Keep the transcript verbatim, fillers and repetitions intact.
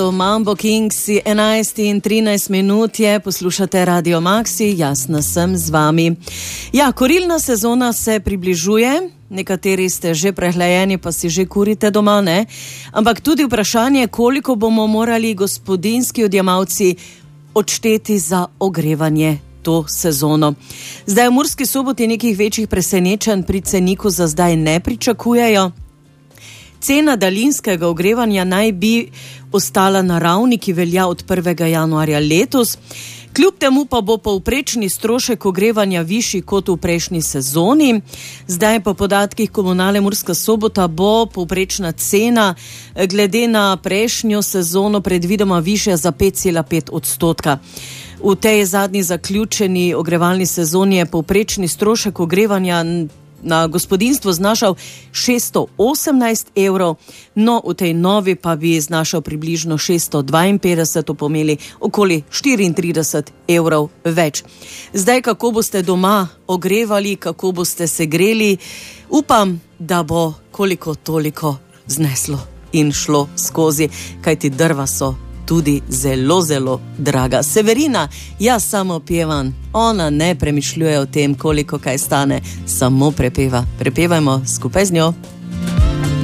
Mambo Kingsi, enajst in trinajst minut je, poslušate Radio Maxi, jasna sem z vami. Ja, kurilna sezona se približuje, nekateri ste že prehlajeni, pa si že kurite doma, ne? Ampak tudi vprašanje, koliko bomo morali gospodinjski odjemalci odšteti za ogrevanje to sezono. Zdaj v Murski Soboti nekih večjih presenečenj pri ceniku za zdaj ne pričakujejo. Cena daljinskega ogrevanja naj bi ostala na ravni, ki velja od prvega januarja letos. Kljub temu pa bo povprečni strošek ogrevanja višji kot v prejšnji sezoni. Zdaj po podatkih Komunale Murska Sobota bo povprečna cena glede na prejšnjo sezono predvidoma višja za pet cela pet odstotka. V tej zadnji zaključeni ogrevalni sezoni je povprečni strošek ogrevanja na gospodinjstvo znašal šeststo osemnajst evrov, no v tej novi pa bi znašal približno šeststo dvainpetdeset, to pomeni okoli štiriintrideset evrov več. Zdaj, kako boste doma ogrevali, kako boste se greli, upam, da bo koliko toliko zneslo in šlo skozi, kajti drva so tudi zelo, zelo draga. Severina, jaz samo pevam, ona ne premišljuje o tem, koliko kaj stane, samo prepeva. Prepevajmo skupaj z njo.